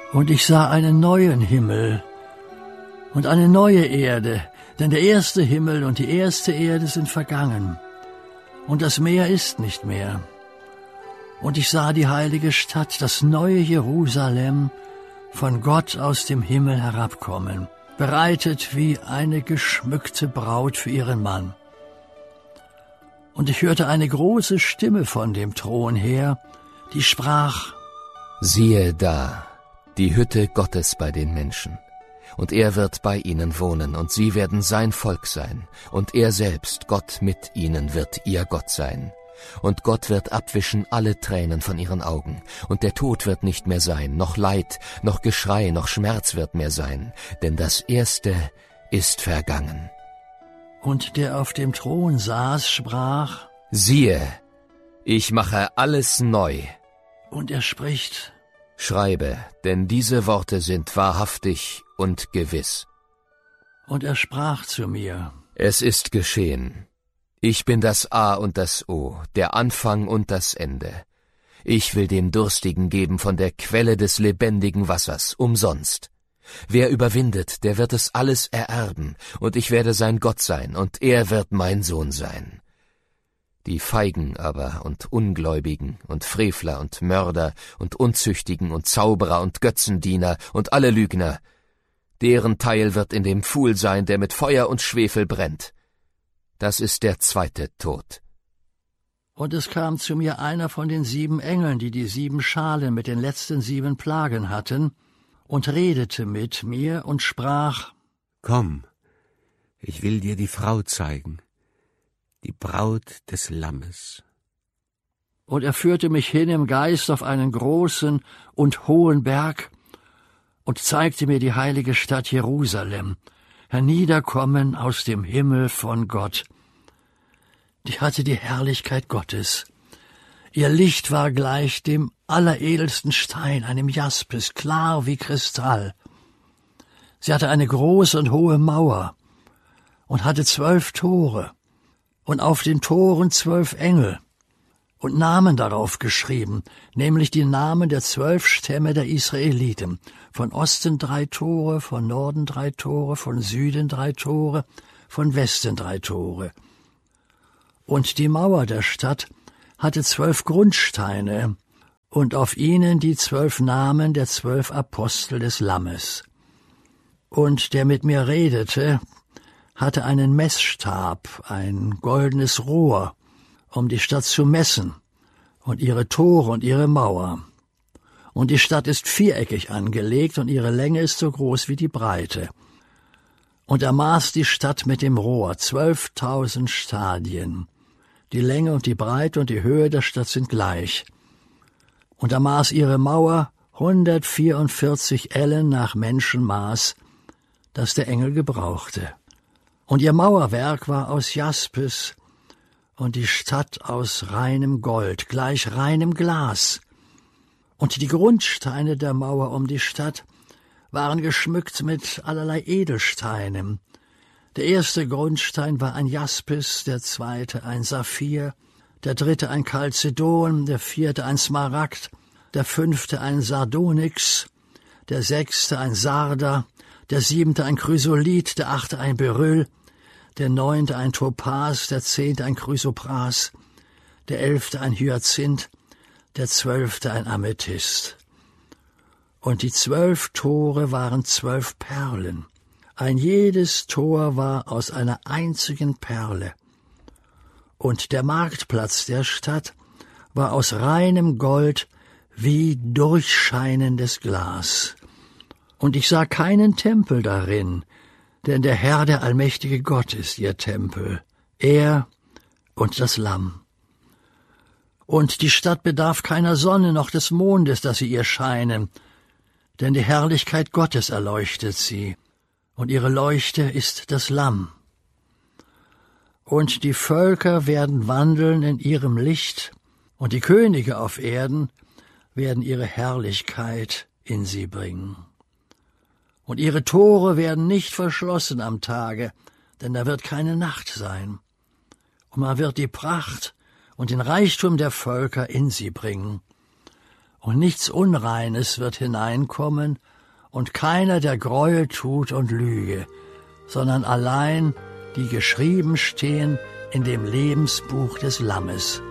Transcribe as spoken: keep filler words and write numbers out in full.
Und ich sah einen neuen Himmel und eine neue Erde, denn der erste Himmel und die erste Erde sind vergangen, und das Meer ist nicht mehr. Und ich sah die heilige Stadt, das neue Jerusalem, von Gott aus dem Himmel herabkommen, bereitet wie eine geschmückte Braut für ihren Mann. Und ich hörte eine große Stimme von dem Thron her, die sprach: Siehe da, die Hütte Gottes bei den Menschen. Und er wird bei ihnen wohnen, und sie werden sein Volk sein. Und er selbst, Gott mit ihnen, wird ihr Gott sein. Und Gott wird abwischen alle Tränen von ihren Augen. Und der Tod wird nicht mehr sein, noch Leid, noch Geschrei, noch Schmerz wird mehr sein. Denn das Erste ist vergangen. Und der auf dem Thron saß, sprach: Siehe, ich mache alles neu. Und er spricht: Schreibe, denn diese Worte sind wahrhaftig und gewiss. Und er sprach zu mir: Es ist geschehen. Ich bin das A und das O, der Anfang und das Ende. Ich will dem Durstigen geben von der Quelle des lebendigen Wassers, umsonst. Wer überwindet, der wird es alles ererben, und ich werde sein Gott sein, und er wird mein Sohn sein. Die Feigen aber und Ungläubigen und Frevler und Mörder und Unzüchtigen und Zauberer und Götzendiener und alle Lügner, deren Teil wird in dem Pfuhl sein, der mit Feuer und Schwefel brennt. Das ist der zweite Tod. Und es kam zu mir einer von den sieben Engeln, die die sieben Schalen mit den letzten sieben Plagen hatten, und redete mit mir und sprach: Komm, ich will dir die Frau zeigen, die Braut des Lammes. Und er führte mich hin im Geist auf einen großen und hohen Berg und zeigte mir die heilige Stadt Jerusalem, herniederkommen aus dem Himmel von Gott. Die hatte die Herrlichkeit Gottes. Ihr Licht war gleich dem alleredelsten Stein, einem Jaspis, klar wie Kristall. Sie hatte eine große und hohe Mauer und hatte zwölf Tore, und auf den Toren zwölf Engel und Namen darauf geschrieben, nämlich die Namen der zwölf Stämme der Israeliten, von Osten drei Tore, von Norden drei Tore, von Süden drei Tore, von Westen drei Tore. Und die Mauer der Stadt hatte zwölf Grundsteine, und auf ihnen die zwölf Namen der zwölf Apostel des Lammes. Und der mit mir redete, hatte einen Messstab, ein goldenes Rohr, um die Stadt zu messen, und ihre Tore und ihre Mauer. Und die Stadt ist viereckig angelegt, und ihre Länge ist so groß wie die Breite. Und er maß die Stadt mit dem Rohr, zwölftausend Stadien. Die Länge und die Breite und die Höhe der Stadt sind gleich. Und er maß ihre Mauer hundertvierundvierzig Ellen nach Menschenmaß, das der Engel gebrauchte. Und ihr Mauerwerk war aus Jaspis und die Stadt aus reinem Gold, gleich reinem Glas. Und die Grundsteine der Mauer um die Stadt waren geschmückt mit allerlei Edelsteinen. Der erste Grundstein war ein Jaspis, der zweite ein Saphir, der dritte ein Chalcedon, der vierte ein Smaragd, der fünfte ein Sardonyx, der sechste ein Sarder, der siebente ein Chrysolith, der achte ein Beryl, der neunte ein Topas, der zehnte ein Chrysopras, der elfte ein Hyazinth, der zwölfte ein Amethyst. Und die zwölf Tore waren zwölf Perlen. Ein jedes Tor war aus einer einzigen Perle. Und der Marktplatz der Stadt war aus reinem Gold wie durchscheinendes Glas. Und ich sah keinen Tempel darin, denn der Herr, der allmächtige Gott, ist ihr Tempel, er und das Lamm. Und die Stadt bedarf keiner Sonne noch des Mondes, dass sie ihr scheinen, denn die Herrlichkeit Gottes erleuchtet sie, und ihre Leuchte ist das Lamm. Und die Völker werden wandeln in ihrem Licht, und die Könige auf Erden werden ihre Herrlichkeit in sie bringen. Und ihre Tore werden nicht verschlossen am Tage, denn da wird keine Nacht sein. Und man wird die Pracht und den Reichtum der Völker in sie bringen. und nichts Unreines wird hineinkommen, und keiner, der Gräuel tut und Lüge, sondern allein die geschrieben stehen in dem Lebensbuch des Lammes.